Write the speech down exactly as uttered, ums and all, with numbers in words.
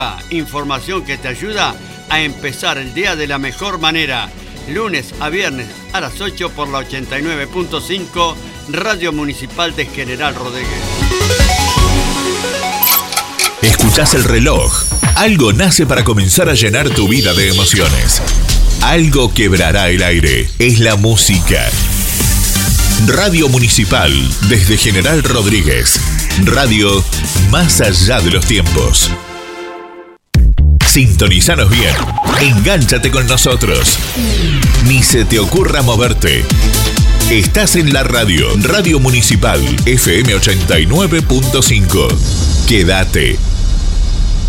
Información que te ayuda a empezar el día de la mejor manera. Lunes a viernes a las ocho por la ochenta y nueve punto cinco Radio Municipal de General Rodríguez. Escuchás el reloj. Algo nace para comenzar a llenar tu vida de emociones. Algo quebrará el aire. Es la música. Radio Municipal desde General Rodríguez. Radio más allá de los tiempos. Sintonizanos bien. Engánchate con nosotros. Ni se te ocurra moverte. Estás en la radio. Radio Municipal F M ochenta y nueve punto cinco. Quédate.